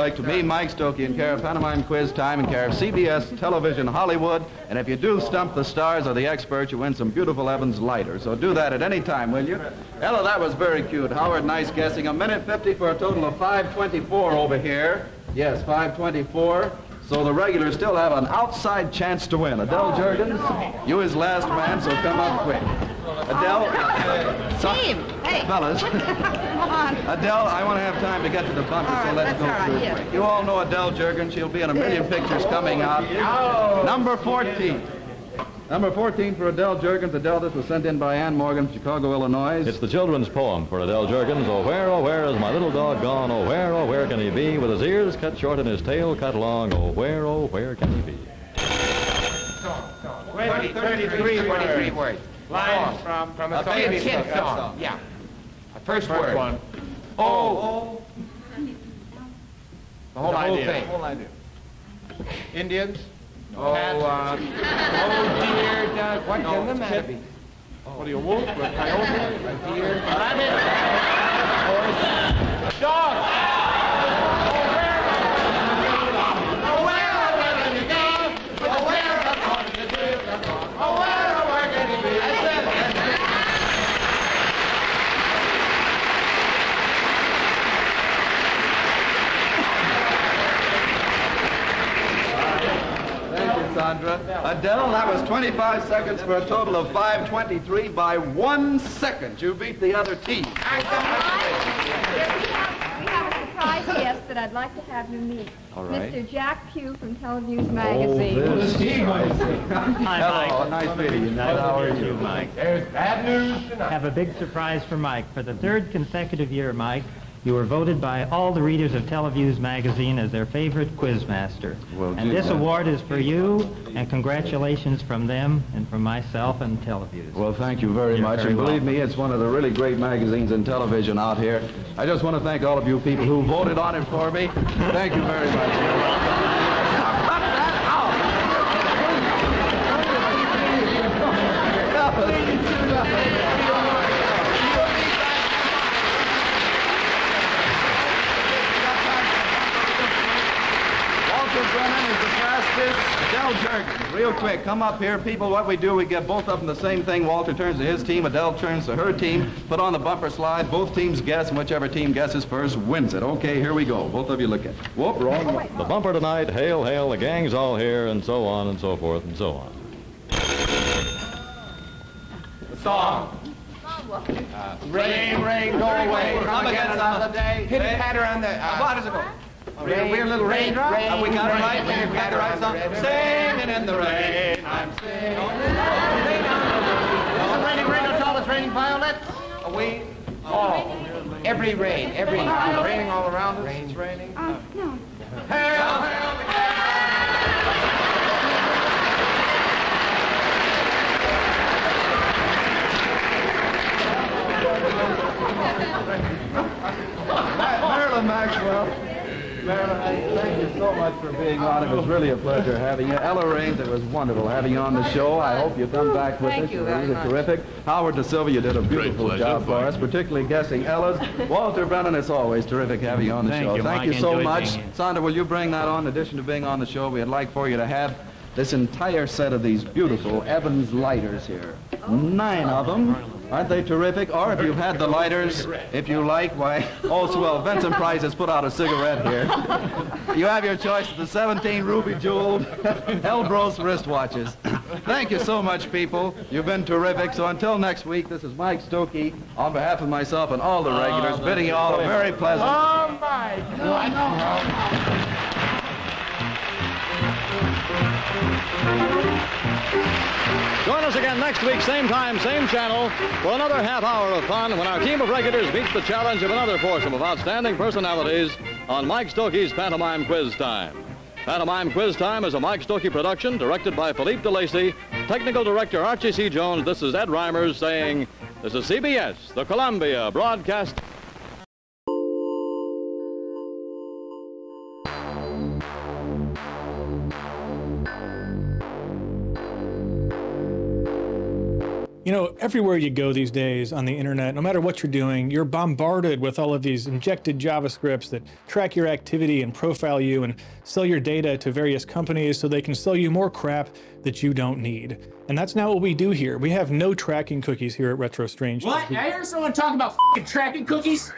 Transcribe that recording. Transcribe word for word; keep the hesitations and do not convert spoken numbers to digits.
to me, Mike Stokey, in care of Pantomime Quiz Time, in care of C B S Television Hollywood. And if you do stump the stars or the experts, you win some beautiful Evans lighter. So do that at any time, will you? Ella, that was very cute. Howard, nice guessing. A minute fifty for a total of five twenty-four over here. Yes, five twenty-four. So the regulars still have an outside chance to win. Adele Jurgens, you is last man, so come up quick. Adele, so, Team, hey. fellas. Come on. Adele, I want to have time to get to the bumper, All so right, let's that's go all right, through yes. quick. You all know Adele Jurgens. She'll be in a million pictures coming out. Number fourteen. Number fourteen for Adele Jurgens. Adele, this was sent in by Ann Morgan from Chicago, Illinois. It's the children's poem for Adele Jurgens. Oh, where, oh, where is my little dog gone? Oh, where, oh, where can he be? With his ears cut short and his tail cut long. Oh, where, oh, where can he be? twenty, thirty-three, twenty-three words. Lines from, from a, A song. baby Kid song. song. Yeah. A first, First word. one. Oh. The whole The whole idea. thing. The whole idea. Indians? Oh, Cats? uh, oh dear, Doug, what No, can the it's matter kid. be? What are you, a wolf? A coyote? A deer, rabbit, horse, dog. Sandra. Adele, that was twenty-five seconds for a total of five twenty-three by one second. You beat the other team. We have a surprise guest that I'd like to have you meet. All right. Mister Jack Pugh from Televiews Magazine. Oh, this. Hi, Hello, Mike. nice meeting you. Nice How to are meet you? you, Mike. There's bad news tonight. Have a big surprise for Mike. For the third consecutive year, Mike, you were voted by all the readers of Televiews Magazine as their favorite quizmaster. Well, and gee, this that- award is for you, and congratulations from them and from myself and Televiews. Well, thank you very You're much. very and believe welcome. me, it's one of the really great magazines in television out here. I just want to thank all of you people who voted on it for me. Thank you very much. You're welcome. Walter Brennan is the fastest. Adele Jurgens, real quick, come up here. People, what we do, we get both of them the same thing. Walter turns to his team, Adele turns to her team. Put on the bumper slide. Both teams guess, and whichever team guesses first wins it. Okay, here we go. Both of you look at it. Whoop, wrong one. The bumper tonight, hail, hail, the gang's all here, and so on and so forth and so on. The song. Rain, rain, go away. Come again another day. Hit it patter on the. Uh, What does it go? Rain, We're a little rain, raindrop. rain, Have we got it rain, right? rain, We've got the right rain, song. rain, rain, Singing in the rain. I'm singing. Is it raining rain it's raining violets? We. Oh, every rain, every It's raining all around us. It's raining. Uh, no. hail, hail. Marilyn Maxwell. Marilyn, I thank you so much for being on. It was really a pleasure having you. Ella Raines, it was wonderful having you on the show. I hope you come back with Thank us. you You're very really much. terrific. Howard Da Silva, you did a beautiful pleasure. job for us, particularly guessing Ella's. Walter Brennan, it's always terrific having you on the Thank show. you, Thank Mike. you so Enjoyed much. being here. Sandra, will you bring that on? In addition to being on the show, we'd like for you to have this entire set of these beautiful Evans lighters here. Nine of them. Aren't they terrific? Or if you've had the lighters, if you like, why, oh, so well, Vincent Price has put out a cigarette here. You have your choice of the seventeen ruby jeweled Elbrus wristwatches. Thank you so much, people. You've been terrific. So until next week, this is Mike Stokey on behalf of myself and all the regulars, bidding you all a very pleasant. Oh, my God. Join us again next week, same time, same channel, for another half hour of fun when our team of regulars meets the challenge of another foursome of outstanding personalities on Mike Stokey's Pantomime Quiz Time. Pantomime Quiz Time is a Mike Stokey production directed by Philippe DeLacy, technical director Archie C. Jones. This is Ed Reimers saying, this is C B S, the Columbia Broadcast. You know, everywhere you go these days on the internet, no matter what you're doing, you're bombarded with all of these injected JavaScripts that track your activity and profile you and sell your data to various companies so they can sell you more crap that you don't need. And that's not what we do here. We have no tracking cookies here at Retro Strange. What? I heard someone talk about f***ing tracking cookies.